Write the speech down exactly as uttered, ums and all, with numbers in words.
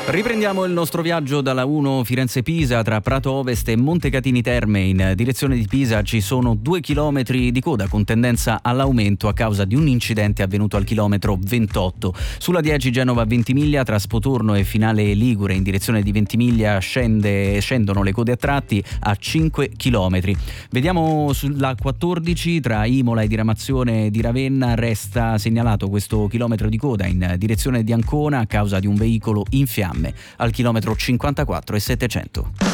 Riprendiamo il nostro viaggio dalla uno Firenze-Pisa tra Prato Ovest e Montecatini Terme. In direzione di Pisa ci sono due chilometri di coda con tendenza all'aumento a causa di un incidente avvenuto al chilometro ventotto. Sulla dieci Genova-Ventimiglia tra Spotorno e Finale Ligure in direzione di Ventimiglia scende, scendono le code a tratti a cinque chilometri. Vediamo sulla quattordici tra Imola e diramazione di Ravenna resta segnalato questo chilometro di coda in direzione di Ancona a causa di un veicolo in fiamme al chilometro cinquantaquattro e settecento.